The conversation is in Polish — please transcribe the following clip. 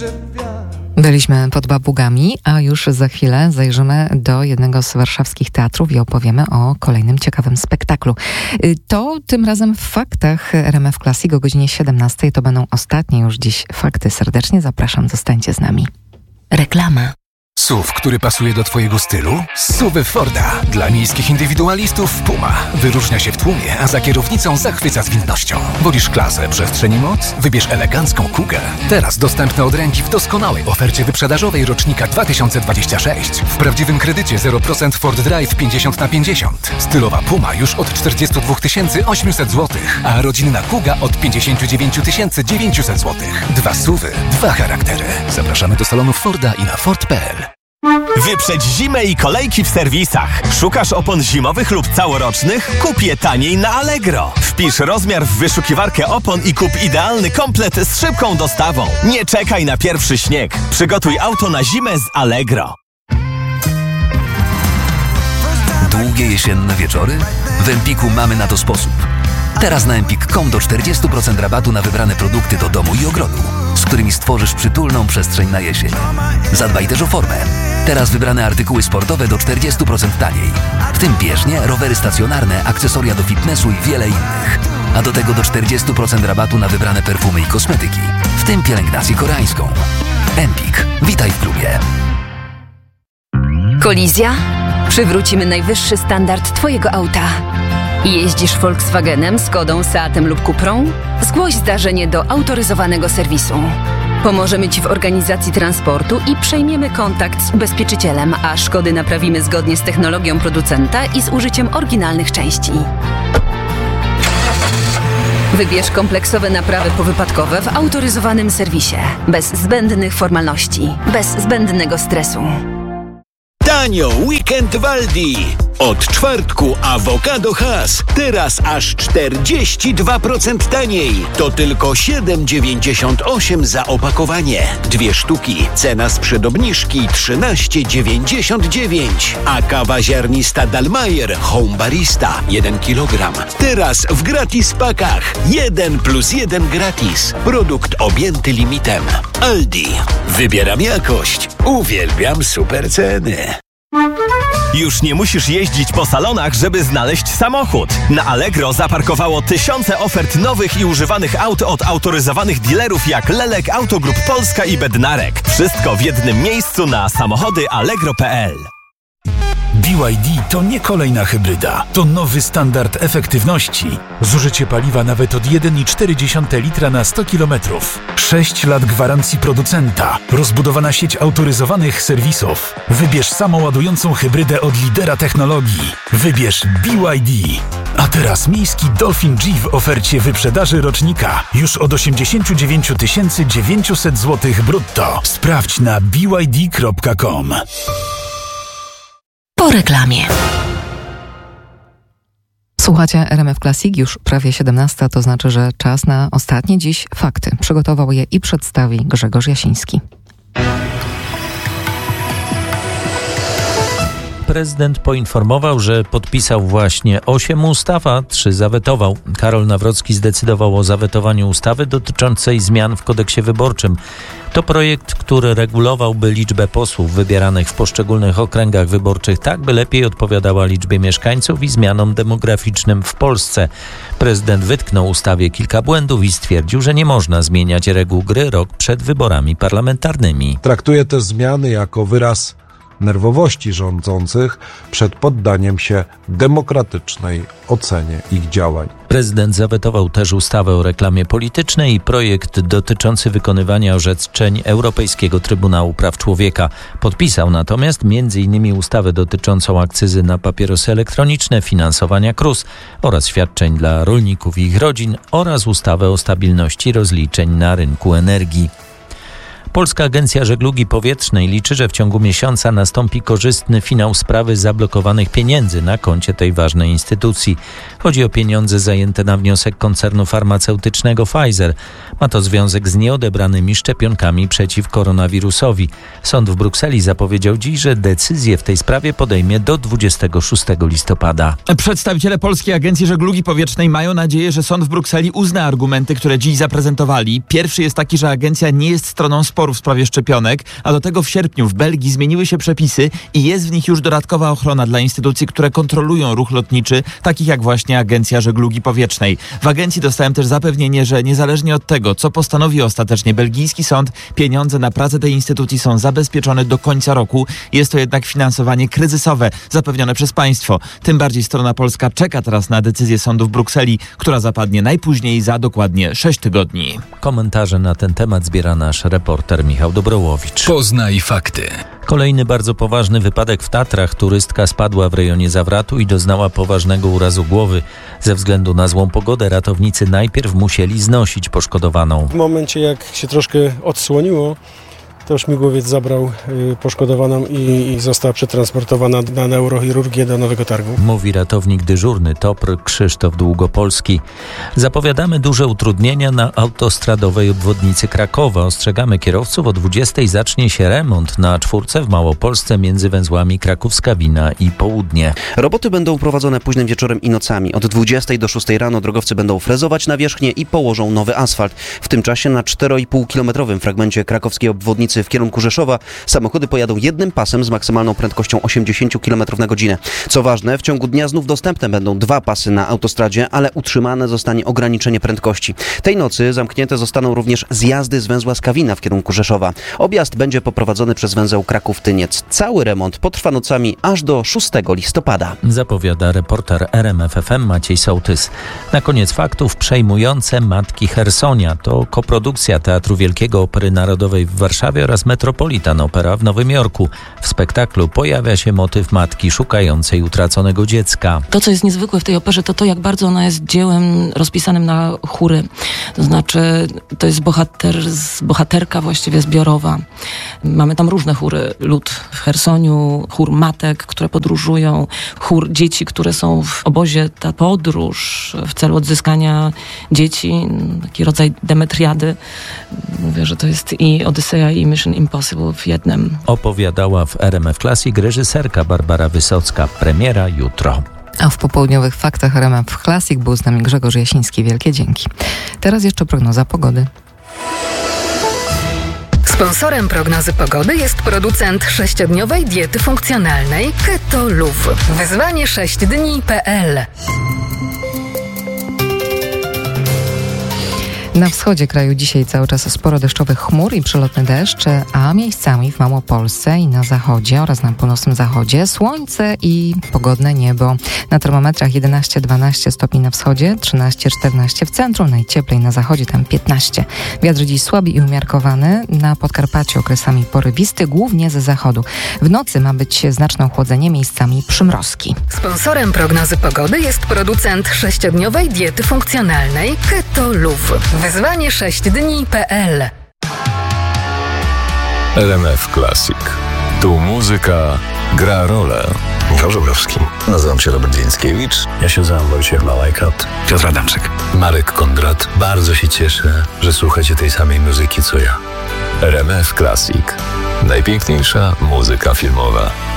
Byliśmy pod Babugami, a już za chwilę zajrzymy do jednego z warszawskich teatrów i opowiemy o kolejnym ciekawym spektaklu. To tym razem w faktach RMF Classic o godzinie 17. To będą ostatnie już dziś fakty. Serdecznie zapraszam, zostańcie z nami. Reklama. SUV, który pasuje do Twojego stylu? SUV Forda. Dla miejskich indywidualistów Puma. Wyróżnia się w tłumie, a za kierownicą zachwyca zwinnością. Wolisz klasę, przestrzeń i moc? Wybierz elegancką Kugę. Teraz dostępne od ręki w doskonałej ofercie wyprzedażowej rocznika 2026. W prawdziwym kredycie 0% Ford Drive 50/50. Stylowa Puma już od 42 800 zł, a rodzinna Kuga od 59 900 zł. 2 SUVy, 2 charaktery. Zapraszamy do salonów Forda i na Ford.pl. Wyprzedź zimę i kolejki w serwisach. Szukasz opon zimowych lub całorocznych? Kup je taniej na Allegro. Wpisz rozmiar w wyszukiwarkę opon i kup idealny komplet z szybką dostawą. Nie czekaj na pierwszy śnieg. Przygotuj auto na zimę z Allegro. Długie jesienne wieczory? W Empiku mamy na to sposób. Teraz na empik.com do 40% rabatu na wybrane produkty do domu i ogrodu, z którymi stworzysz przytulną przestrzeń na jesień. Zadbaj też o formę. Teraz wybrane artykuły sportowe do 40% taniej. W tym bieżnie, rowery stacjonarne, akcesoria do fitnessu i wiele innych. A do tego do 40% rabatu na wybrane perfumy i kosmetyki, w tym pielęgnację koreańską. Empik. Witaj w klubie. Kolizja? Przywrócimy najwyższy standard Twojego auta. Jeździsz Volkswagenem, Skodą, Seatem lub Cuprą? Zgłoś zdarzenie do autoryzowanego serwisu. Pomożemy Ci w organizacji transportu i przejmiemy kontakt z ubezpieczycielem, a szkody naprawimy zgodnie z technologią producenta i z użyciem oryginalnych części. Wybierz kompleksowe naprawy powypadkowe w autoryzowanym serwisie. Bez zbędnych formalności, bez zbędnego stresu. Tanio weekend w Aldi. Od czwartku awokado Hass. Teraz aż 42% taniej. To tylko 7,98 za opakowanie. 2 sztuki. Cena sprzed obniżki 13,99. A kawa ziarnista Dalmayer Home Barista 1 kg. Teraz w gratis pakach. 1+1 gratis. Produkt objęty limitem. Aldi. Wybieram jakość. Uwielbiam super ceny. Już nie musisz jeździć po salonach, żeby znaleźć samochód. Na Allegro zaparkowało tysiące ofert nowych i używanych aut od autoryzowanych dealerów jak Lelek, Autogroup Polska i Bednarek. Wszystko w jednym miejscu na samochody allegro.pl. BYD to nie kolejna hybryda, to nowy standard efektywności. Zużycie paliwa nawet od 1,4 litra na 100 km. 6 lat gwarancji producenta. Rozbudowana sieć autoryzowanych serwisów. Wybierz samoładującą hybrydę od lidera technologii. Wybierz BYD. A teraz miejski Dolphin G w ofercie wyprzedaży rocznika. Już od 89 900 zł brutto. Sprawdź na byd.com. Po reklamie. Słuchacie RMF Classic, już prawie 17, to znaczy, że czas na ostatnie dziś fakty. Przygotował je i przedstawi Grzegorz Jasiński. Prezydent poinformował, że podpisał właśnie 8 ustaw, a 3 zawetował. Karol Nawrocki zdecydował o zawetowaniu ustawy dotyczącej zmian w kodeksie wyborczym. To projekt, który regulowałby liczbę posłów wybieranych w poszczególnych okręgach wyborczych tak, by lepiej odpowiadała liczbie mieszkańców i zmianom demograficznym w Polsce. Prezydent wytknął ustawie kilka błędów i stwierdził, że nie można zmieniać reguł gry rok przed wyborami parlamentarnymi. Traktuję te zmiany jako wyraz nerwowości rządzących przed poddaniem się demokratycznej ocenie ich działań. Prezydent zawetował też ustawę o reklamie politycznej i projekt dotyczący wykonywania orzeczeń Europejskiego Trybunału Praw Człowieka. Podpisał natomiast m.in. ustawę dotyczącą akcyzy na papierosy elektroniczne, finansowania KRUS oraz świadczeń dla rolników i ich rodzin oraz ustawę o stabilności rozliczeń na rynku energii. Polska Agencja Żeglugi Powietrznej liczy, że w ciągu miesiąca nastąpi korzystny finał sprawy zablokowanych pieniędzy na koncie tej ważnej instytucji. Chodzi o pieniądze zajęte na wniosek koncernu farmaceutycznego Pfizer. Ma to związek z nieodebranymi szczepionkami przeciw koronawirusowi. Sąd w Brukseli zapowiedział dziś, że decyzję w tej sprawie podejmie do 26 listopada. Przedstawiciele Polskiej Agencji Żeglugi Powietrznej mają nadzieję, że sąd w Brukseli uzna argumenty, które dziś zaprezentowali. Pierwszy jest taki, że agencja nie jest stroną sporu sporu w sprawie szczepionek, a do tego w sierpniu w Belgii zmieniły się przepisy i jest w nich już dodatkowa ochrona dla instytucji, które kontrolują ruch lotniczy, takich jak właśnie Agencja Żeglugi Powietrznej. W agencji dostałem też zapewnienie, że niezależnie od tego, co postanowi ostatecznie belgijski sąd, pieniądze na pracę tej instytucji są zabezpieczone do końca roku. Jest to jednak finansowanie kryzysowe, zapewnione przez państwo. Tym bardziej strona polska czeka teraz na decyzję sądu w Brukseli, która zapadnie najpóźniej za dokładnie 6 tygodni. Komentarze na ten temat zbiera nasz reporter Michał Dobrołowicz. Poznaj fakty. Kolejny bardzo poważny wypadek w Tatrach. Turystka spadła w rejonie Zawratu i doznała poważnego urazu głowy. Ze względu na złą pogodę ratownicy najpierw musieli znosić poszkodowaną. W momencie, jak się troszkę odsłoniło, to śmigłowiec zabrał poszkodowaną i została przetransportowana na neurochirurgię do Nowego Targu. Mówi ratownik dyżurny TOPR Krzysztof Długopolski. Zapowiadamy duże utrudnienia na autostradowej obwodnicy Krakowa. Ostrzegamy kierowców, o 20:00 zacznie się remont na 4 w Małopolsce między węzłami Kraków-Skawina i Południe. Roboty będą prowadzone późnym wieczorem i nocami. Od 20:00 do 6:00 rano drogowcy będą frezować nawierzchnię i położą nowy asfalt. W tym czasie na 4,5-kilometrowym fragmencie krakowskiej obwodnicy w kierunku Rzeszowa samochody pojadą jednym pasem z maksymalną prędkością 80 km na godzinę. Co ważne, w ciągu dnia znów dostępne będą 2 pasy na autostradzie, ale utrzymane zostanie ograniczenie prędkości. Tej nocy zamknięte zostaną również zjazdy z węzła Skawina w kierunku Rzeszowa. Objazd będzie poprowadzony przez węzeł Kraków-Tyniec. Cały remont potrwa nocami aż do 6 listopada. Zapowiada reporter RMF FM Maciej Sołtys. Na koniec faktów przejmujące Matki Chersonia. To koprodukcja Teatru Wielkiego Opery Narodowej w Warszawie oraz Metropolitan Opera w Nowym Jorku. W spektaklu pojawia się motyw matki szukającej utraconego dziecka. To, co jest niezwykłe w tej operze, to jak bardzo ona jest dziełem rozpisanym na chóry. To znaczy, to jest bohaterka właściwie zbiorowa. Mamy tam różne chóry. Lud w Chersoniu, chór matek, które podróżują, chór dzieci, które są w obozie. Ta podróż w celu odzyskania dzieci, taki rodzaj Demetriady. Mówię, że to jest i Odyseja, i Mission Impossible w jednym. Opowiadała w RMF Classic reżyserka Barbara Wysocka. Premiera jutro. A w popołudniowych faktach RMF Classic był z nami Grzegorz Jasiński. Wielkie dzięki. Teraz jeszcze prognoza pogody. Sponsorem prognozy pogody jest producent 6-dniowej diety funkcjonalnej Keto Luv. Wyzwanie 6dni.pl. Na wschodzie kraju dzisiaj cały czas sporo deszczowych chmur i przelotny deszcz, a miejscami w Małopolsce i na zachodzie oraz na północnym zachodzie słońce i pogodne niebo. Na termometrach 11-12 stopni na wschodzie, 13-14 w centrum, najcieplej na zachodzie, tam 15. Wiatr dziś słaby i umiarkowany, na Podkarpaciu okresami porywisty, głównie ze zachodu. W nocy ma być znaczne ochłodzenie, miejscami przymrozki. Sponsorem prognozy pogody jest producent 6-dniowej diety funkcjonalnej Keto Luv. Wyzwanie 6dni.pl. RMF Classic. Tu muzyka gra rolę. Michał Żubrowski. Nazywam się Robert Więckiewicz. Ja się nazywam Wojciech Malajkat. Piotr Adamczyk. Marek Kondrat. Bardzo się cieszę, że słuchacie tej samej muzyki co ja. RMF Classic. Najpiękniejsza muzyka filmowa.